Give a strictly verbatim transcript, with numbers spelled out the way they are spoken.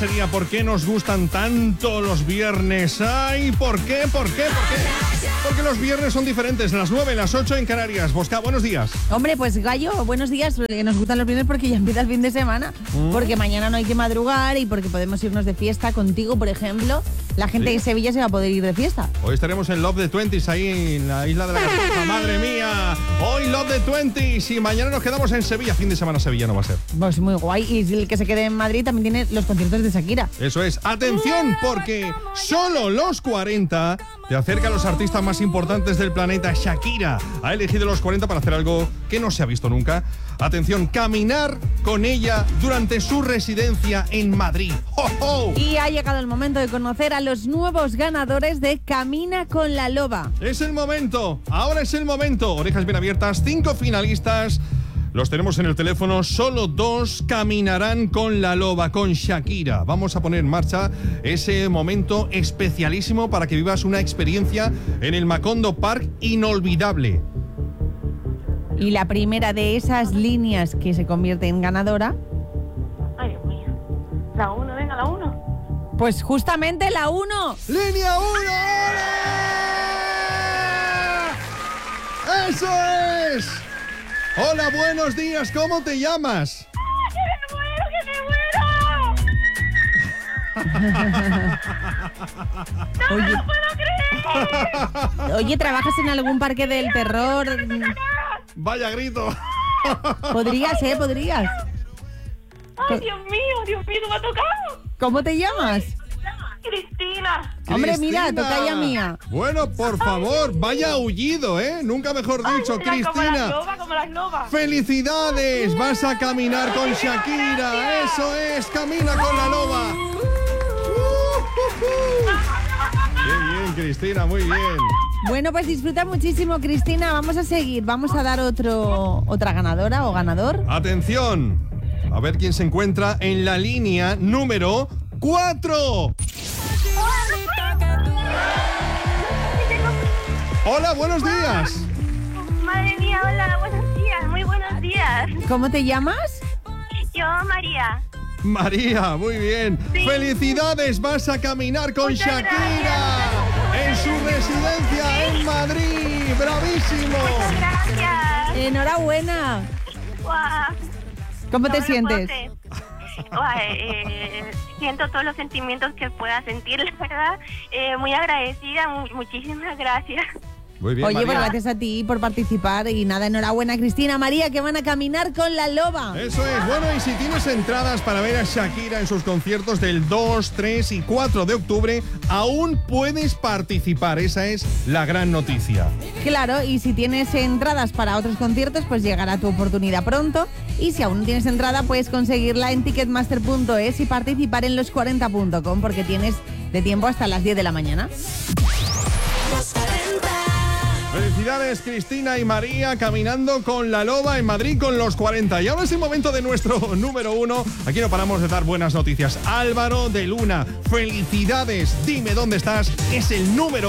sería ¿por qué nos gustan tanto los viernes? Ay, ¿por qué? ¿Por qué? ¿Por qué? Porque los viernes son diferentes, las nueve, las ocho en Canarias. Bosca, buenos días. Hombre, pues Gallo, buenos días. Nos gustan los viernes porque ya empieza el fin de semana. Mm. Porque mañana no hay que madrugar y porque podemos irnos de fiesta contigo, por ejemplo. La gente ¿Sí? de Sevilla se va a poder ir de fiesta. Hoy estaremos en Love the Twenties, ahí en la isla de la Cartuja. ¡Madre mía! Hoy Love the Twenties y mañana nos quedamos en Sevilla. Fin de semana Sevilla no va a ser. Pues muy guay. Y el que se quede en Madrid también tiene los conciertos de Shakira. Eso es. Atención, porque solo los cuarenta te acerca a los artistas más importantes del planeta. Shakira ha elegido los cuarenta para hacer algo que no se ha visto nunca. Atención, caminar con ella durante su residencia en Madrid. ¡Oh, oh! Y ha llegado el momento de conocer a los nuevos ganadores de Camina con la Loba. Es el momento, ahora es el momento. Orejas bien abiertas, cinco finalistas. Los tenemos en el teléfono, solo dos caminarán con la Loba, con Shakira. Vamos a poner en marcha ese momento especialísimo para que vivas una experiencia en el Macondo Park inolvidable. Y la primera de esas líneas que se convierte en ganadora... Ay, Dios mío. La uno, venga, la uno. Pues justamente la uno. ¡Línea uno! ¡Eso es! Hola, buenos días, ¿cómo te llamas? ¡Ah, que me muero, que me muero! ¡No Oye. me lo puedo creer! Oye, ¿trabajas en algún parque del terror? Vaya grito. Podrías, ¿eh? Podrías. ¡Ay, Dios mío, Dios mío, me ha tocado! ¿Cómo te llamas? Cristina. Hombre, mira, Cristina. toca ya mía. Bueno, por favor, vaya aullido, ¿eh? Nunca mejor dicho, Ay, Cristina. Como las lobas, como las lobas. ¡Felicidades! Vas a caminar con Shakira. Eso es, camina con la Loba. Qué bien, Cristina, muy bien. Bueno, pues disfruta muchísimo, Cristina. Vamos a seguir. Vamos a dar otro otra ganadora o ganador. Atención. A ver quién se encuentra en la línea número cuatro. Hola, buenos días. Madre mía, hola, buenos días, muy buenos días. ¿Cómo te llamas? Yo, María. María, muy bien. Sí. ¡Felicidades! Vas a caminar con Muchas Shakira en su residencia en Madrid. ¡Bravísimo! Muchas gracias. Enhorabuena. Guau. ¿Cómo No te me lo sientes? puedo creer. Guau, eh, siento todos los sentimientos que pueda sentir, la verdad. Eh, muy agradecida, mu- muchísimas gracias. Muy bien, Oye, pues María. gracias a ti por participar y nada, enhorabuena, Cristina, María, que van a caminar con la Loba. Eso es. Bueno, y si tienes entradas para ver a Shakira en sus conciertos del dos, tres y cuatro de octubre, aún puedes participar. Esa es la gran noticia. Claro, y si tienes entradas para otros conciertos, pues llegará tu oportunidad pronto. Y si aún no tienes entrada, puedes conseguirla en ticketmaster punto es y participar en los cuarenta punto com porque tienes de tiempo hasta las diez de la mañana. Felicidades, Cristina y María, caminando con la Loba en Madrid con los cuarenta. Y ahora es el momento de nuestro número uno. Aquí no paramos de dar buenas noticias. Álvaro de Luna, felicidades. Dime dónde estás. Es el número